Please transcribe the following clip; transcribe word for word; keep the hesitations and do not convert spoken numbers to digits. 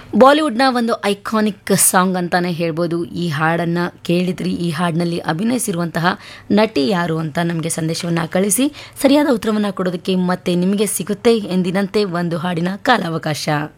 ಬಾಲಿವುಡ್ನ ಒಂದು iconic song ಅಂತಾನೆ ಹೇಳ್ಬೋದು. ಈ ಹಾಡನ್ನು ಕೇಳಿದ್ರಿ, ಈ ಹಾಡಿನಲ್ಲಿ ಅಭಿನಯಿಸಿರುವಂತಹ ನಟಿ ಯಾರು ಅಂತ ನಮಗೆ ಸಂದೇಶವನ್ನು ಕಳಿಸಿ ಸರಿಯಾದ ಉತ್ತರವನ್ನು ಕೊಡೋದಕ್ಕೆ ಮತ್ತೆ ನಿಮಗೆ ಸಿಗುತ್ತೆ ಎಂದಿನಂತೆ ಒಂದು ಹಾಡಿನ ಕಾಲಾವಕಾಶ.